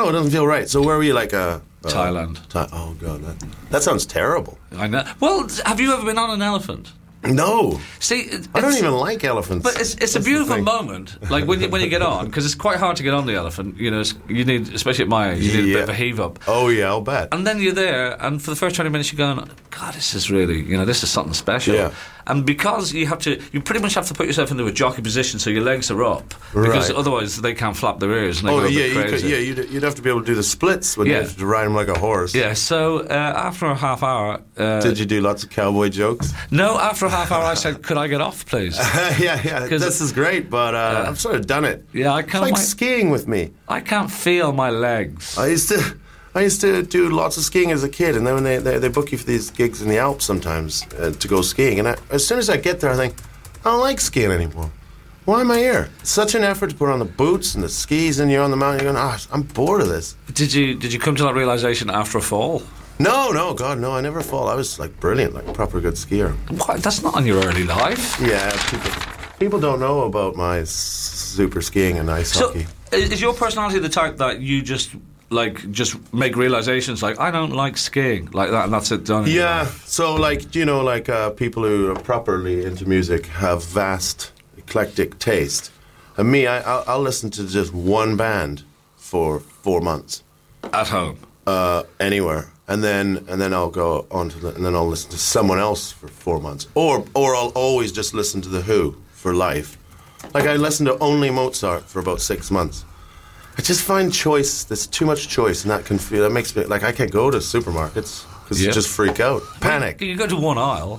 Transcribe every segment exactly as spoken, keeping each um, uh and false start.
know. It doesn't feel right. So where were you? Like a uh, Thailand. Th- oh god, that, that sounds terrible. I know. Well, have you ever been on an elephant? No. See, it, I don't even like elephants. But it's it's a beautiful moment, like when you when you get on, because it's quite hard to get on the elephant. You know, it's- you need, especially at my age, you need Yeah. a bit of a heave up. Oh yeah, I'll bet. And then you're there, and for the first twenty minutes, you're going, God, this is really, you know, this is something special. Yeah. And because you have to, you pretty much have to put yourself into a jockey position so your legs are up, because Right. otherwise they can't flap their ears and they Oh go a yeah, bit you could, crazy. yeah, you'd, you'd have to be able to do the splits when Yeah. you have to ride him like a horse. Yeah, so uh, after a half hour... Uh, Did you do lots of cowboy jokes? No, after a half hour I said, could I get off, please? yeah, yeah. 'Cause- This is great, but uh, Uh, I've sort of done it. Yeah, I It's can't... like my- skiing with me. I can't feel my legs. I used to, I used to do lots of skiing as a kid, and then when they, they, they book you for these gigs in the Alps sometimes uh, to go skiing, and I, as soon as I get there, I think, I don't like skiing anymore. Why am I here? It's such an effort to put on the boots and the skis, and you're on the mountain. You're going, ah, I'm bored of this. Did you did you come to that realisation after a fall? No, no, God, no, I never fall. I was like brilliant, like proper good skier. What? That's not in your early life. Yeah, people, people don't know about my s- super skiing and ice So, hockey. i- is your personality the type that you just like just make realizations like I don't like skiing like that, and that's it done? in your Yeah, life? so like, you know, like uh, people who are properly into music have vast, eclectic taste. And me, I, I'll, I'll listen to just one band for four months, At home. uh, anywhere, and then and then I'll go on to the, and then I'll listen to someone else for four months, or or I'll always just listen to the Who for life. Like I listened to only Mozart for about six months. I just find choice. There's too much choice, and that can feel. That makes me like I can't go to supermarkets because Yeah. you just freak out, panic. You go to one aisle.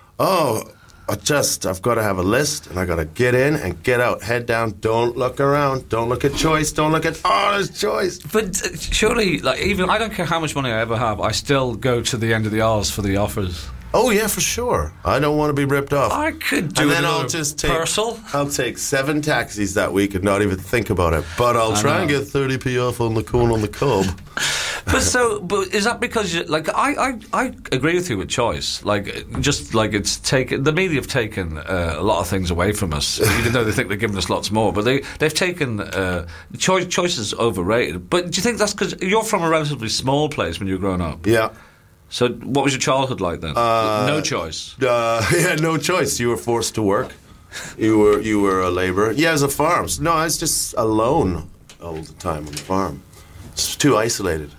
Oh, I just I've got to have a list, and I got to get in and get out, head down. Don't look around. Don't look at choice. Don't look at oh, there's choice. But uh, surely, like even I don't care how much money I ever have, I still go to the end of the aisles for the offers. Oh yeah, for sure. I don't want to be ripped off. I could do and then another I'll just take parcel. I'll take seven taxis that week and not even think about it. But I'll I try know. and get thirty p off on the cone on the cob. But so, but is that because you, like I, I, I agree with you with choice. Like just like it's taken the media have taken uh, a lot of things away from us, even though they think they're giving us lots more. But they they've taken uh, choice. Choice is overrated. But do you think that's because you're from a relatively small place when you were growing up? Yeah. So what was your childhood like then? Uh, no choice. Uh, yeah, no choice. You were forced to work. You were you were a labourer. Yeah, as a farm. No, I was just alone all the time on the farm. It's too isolated.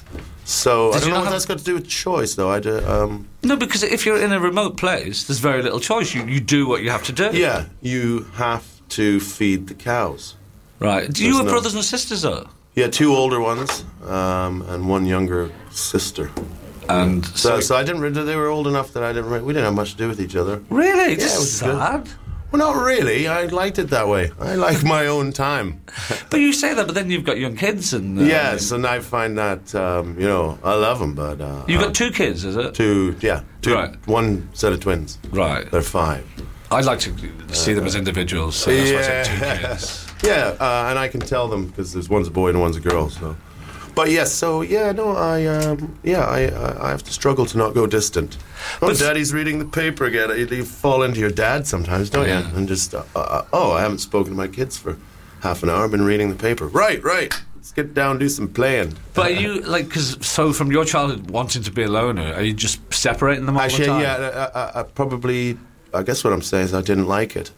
So Did I don't you know not what have- that's got to do with choice, though. I do, um, No, because if you're in a remote place, there's very little choice. You you do what you have to do. yeah, you have to feed the cows. Right. Do you There's have no- brothers and sisters though? Yeah, two older ones um, and one younger sister. And So, so I didn't. re- They were old enough that I didn't. re- We didn't have much to do with each other. really, Yeah, this it is was good. sad. Well, not really. I liked it that way. I like my own time. But you say that, but then you've got young kids and uh, Yes, and I find that um, you know I love them, but uh, You've uh, got two kids, is it? two. Yeah, two. Right. One set of twins. Right. They're five. I'd like to see them as individuals. So that's why I said two Yeah. kids. Yeah, uh, and I can tell them because there's one's a boy and one's a girl. So, but yes, so yeah, no, I um, yeah, I I I have to struggle to not go distant. Oh, But- Daddy's reading the paper again. You, you fall into your dad sometimes, don't Yeah. you? And just uh, uh, oh, I haven't spoken to my kids for half an hour. I've been reading the paper. Right, right. Let's get down and do some playing. But are you like because so from your childhood wanting to be a loner, are you just separating them all Actually, the time? yeah, I, I, I probably. I guess what I'm saying is I didn't like it.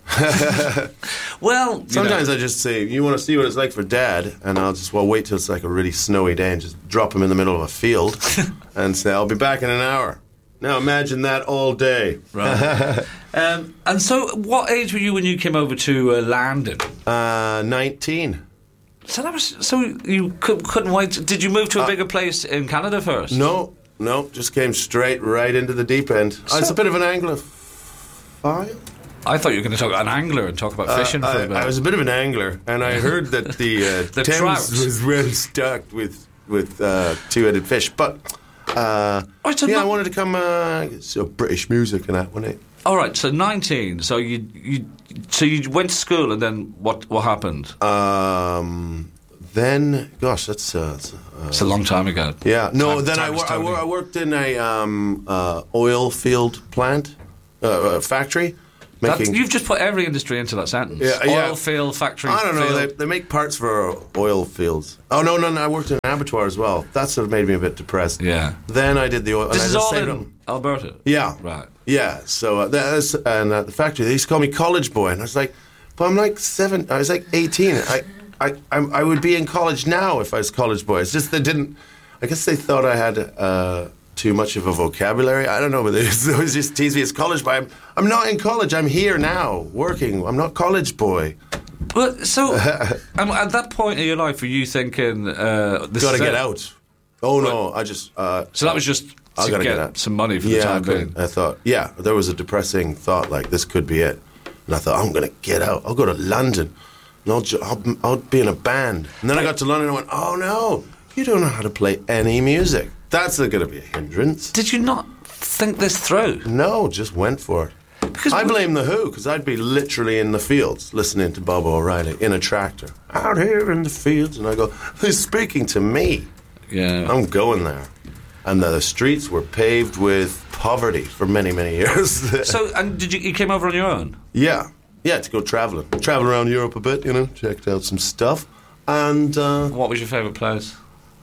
Well, you Sometimes know, I just say, you want to see what it's like for Dad? And I'll just, well, wait till it's like a really snowy day and just drop him in the middle of a field and say, I'll be back in an hour. Now imagine that all day. right. um, and so, what age were you when you came over to uh, Landon? Uh, nineteen. So that was so you could, couldn't wait. Did you move to a bigger place in Canada first? No, no, just came straight right into the deep end. I was So- a bit of an Anglophile. I thought you were going to talk about an angler and talk about fishing for I, a bit. I was a bit of an angler, and I heard that the, uh, The Thames trout. was well stocked with with uh, two-headed fish. But uh, Oh, so yeah, not- I wanted to come uh, so British music and that, wasn't it? All right, so nineteen. So you you so you went to school, and then what what happened? Um, then, gosh, that's uh, that's, uh, It's a long time ago. yeah. No, Time- then I, time wor- is I, wor- totally- I worked in a um, uh, oil field plant uh, uh, factory That's, making. you've just put every industry into that sentence. Yeah, Oil yeah. field, factory. I don't know. field. They, they make parts for oil fields. Oh no, no, no! I worked in an abattoir as well. That's what made me a bit depressed. Yeah. Then I did the oil. This and I is just all saved in up- Alberta. Yeah. Right. Yeah. So uh, that's and at the factory they used to call me college boy, and I was like, "But I'm like seven. I was like eighteen. I, I, I, I would be in college now if I was college boy. It's just they didn't. I guess they thought I had uh, too much of a vocabulary. I don't know, but they always just tease me as college boy. I'm, I'm not in college. I'm here now working. I'm not college boy. But so, um, at that point in your life, were you thinking, uh, "This Got to is get it? out." Oh no! I just. Uh, So that was just I to gotta get, get out. some money for yeah, the I, time being. couldn't. I thought, yeah, there was a depressing thought like this could be it, and I thought I'm gonna get out. I'll go to London, and I'll, ju- I'll, I'll be in a band. And then I got to London and I went, oh no, you don't know how to play any music. That's going to be a hindrance. Did you not think this through? No, just went for it. Because I we- blame the Who because I'd be literally in the fields listening to Bob O'Reilly in a tractor out here in the fields, and I go, who's speaking to me? Yeah. I'm going there. And the streets were paved with poverty for many, many years. So, and did you? You came over on your own? yeah. Yeah, to go travelling. Travel around Europe a bit, you know, checked out some stuff. And, uh, What was your favourite place?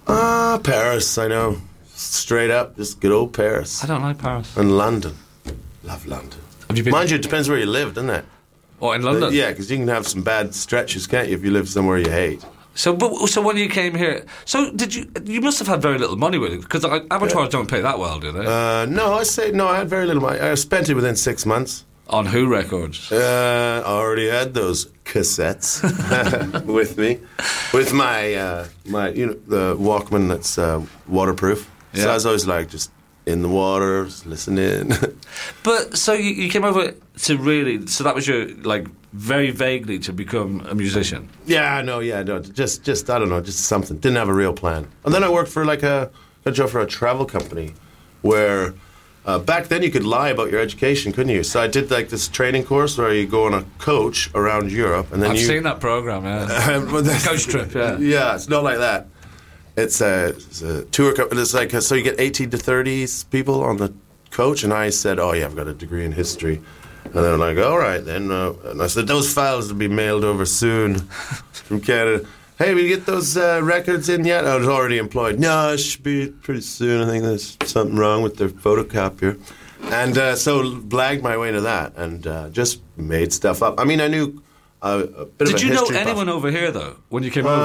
ah, Paris, I know. Straight up, just good old Paris. I don't like Paris. And London. Love London. Have you been? Mind you, it depends where you live, doesn't it? What, in London? Yeah, because you can have some bad stretches, can't you, if you live somewhere you hate. So, but, so when you came here, so did you? You must have had very little money with it because abattoirs don't pay that well, do they? Uh, no, I say, no, I had very little money. I spent it within six months. On Who records? Uh, I already had those cassettes with me, with my uh, my you know the Walkman that's uh, waterproof. So Yeah. I was always like just in the water, just listening. But so you, you came over to really? So that was your like very vaguely to become a musician. yeah, no, yeah, no, just just I don't know, just something. Didn't have a real plan. And then I worked for like a a job for a travel company, where. Uh, back then you could lie about your education, couldn't you? So I did like this training course where you go on a coach around Europe, and then I've you. seen that program. Yeah. But that's- Coach trip, yeah. Yeah, it's not like that. It's a, it's a tour. Co- it's like a, so you get eighteen to thirty people on the coach, and I said, "Oh yeah, I've got a degree in history." And then I'm like, "All right then." Uh, and I said, "Those files will be mailed over soon from Canada." Hey, will you get those uh, records in yet? I was already employed. No, it should be pretty soon. I think there's something wrong with their photocopier. And uh, so blagged my way into that and uh, just made stuff up. I mean, I knew uh, a bit of Did a you know history buff. anyone over here though when you came over?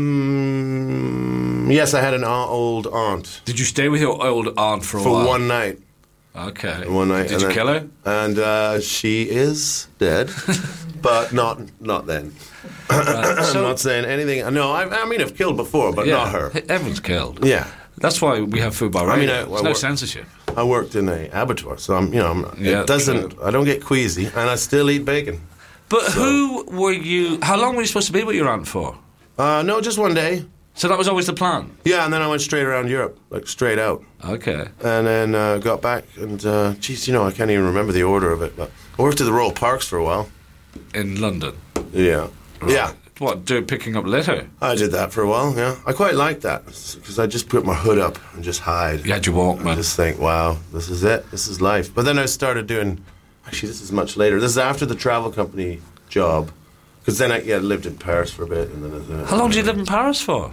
Um, yes, I had an a- old aunt Did you stay with your old aunt for a for while? one night. Okay. One night. Did and you then- kill her? And uh, she is dead, but not not then. Right. I'm So, not saying anything. No, I, I mean I've killed before, but yeah, not her. Everyone's killed. Yeah, That's why we have food bar I mean, radio. I- There's I no work- censorship. I worked in a abattoir, so I'm you know I'm, Yeah, it doesn't. true. I don't get queasy, and I still eat bacon. But who were you? How long were you supposed to be with your aunt for? Uh, no, just one day. So that was always the plan. Yeah, and then I went straight around Europe, like straight out. Okay. And then uh, got back, and uh, geez, you know, I can't even remember the order of it. But I worked at the Royal Parks for a while. In London. Yeah, yeah, What? Do picking up litter? I did that for a while. Yeah, I quite liked that because I just put my hood up and just hide. You had your And Walkman. just think, wow, this is it. This is life. But then I started doing. Actually, this is much later. This is after the travel company job, because then I yeah, lived in Paris for a bit, and then. Uh, How long did you live in Paris for?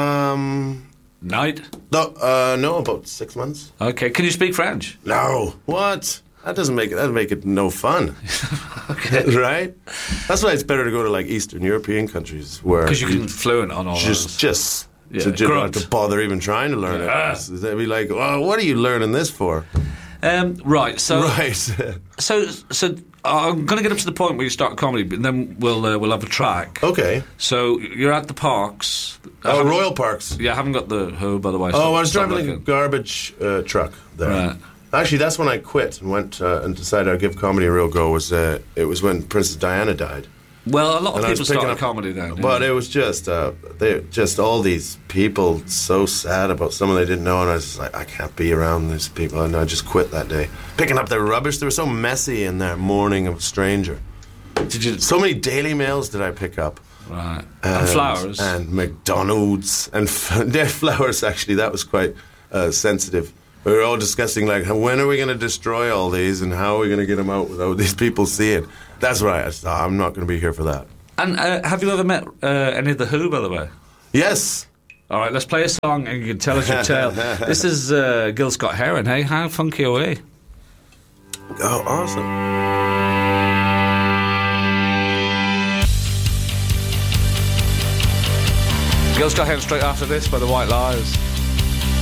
Um. Night. No, uh, no, about six months. Okay. Can you speak French? No, what? That doesn't make it. That make it no fun, right? That's why it's better to go to like Eastern European countries where Because you can fluent on all just those. just Yeah, to, you don't have grunt. to bother even trying to learn Yeah. it. They'd be like, "Well, what are you learning this for?" Um, right. So. Right. So. So. I'm going to get up to the point where you start comedy, but then we'll uh, we'll have a track. Okay. So you're at the parks. I Oh, haven't- Royal Parks. Yeah, I haven't got the Who, by the way. Oh, I was Stop driving like a looking. garbage uh, truck there. Right. Actually, that's when I quit and went uh, and decided I'd give comedy a real go. Was uh, it was when Princess Diana died. Well, a lot of And I was people picking started up- comedy then. yeah. But it was just, uh, they just all these people so sad about someone they didn't know, and I was just like, I can't be around these people, and I just quit that day. Picking up their rubbish, they were so messy in there, mourning a stranger. Did you? So many Daily Mails did I pick up. Right. And, flowers. And McDonald's. And f- yeah, flowers, actually, that was quite uh, sensitive. We were all discussing, like, how- when are we going to destroy all these and how are we going to get them out without these people seeing? That's right. I thought, I'm not going to be here for that. And uh, have you ever met uh, any of the Who, by the way? Yes. All right, let's play a song and you can tell us your tale. This is uh, Gil Scott-Heron. Hey, how funky are we? Oh, awesome. Gil Scott-Heron straight after this by the White Lies.